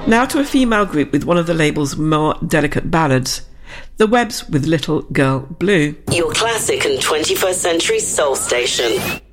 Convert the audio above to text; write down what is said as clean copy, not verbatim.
Now to a female group with one of the label's more delicate ballads, The Webbs with Little Girl Blue. Your classic and 21st century soul station.